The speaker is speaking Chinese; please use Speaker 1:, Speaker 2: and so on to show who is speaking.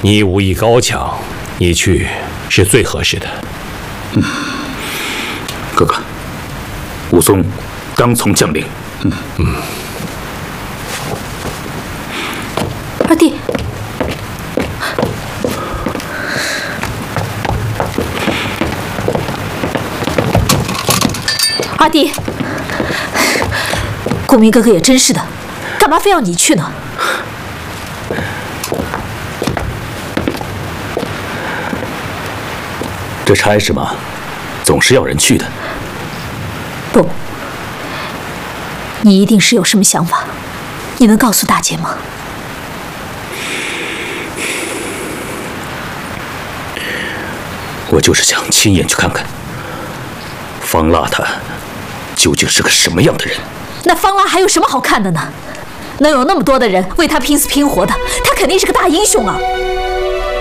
Speaker 1: 你武艺高强，你去是最合适的。
Speaker 2: 哥哥，武松刚从将领。
Speaker 3: 二弟，二弟，公明哥哥也真是的，干嘛非要你去呢？
Speaker 2: 这差事嘛，总是要人去的。
Speaker 3: 不，你一定是有什么想法，你能告诉大姐吗？
Speaker 2: 我就是想亲眼去看看方腊他究竟是个什么样的人。
Speaker 3: 那方腊还有什么好看的呢？能有那么多的人为他拼死拼活的，他肯定是个大英雄啊！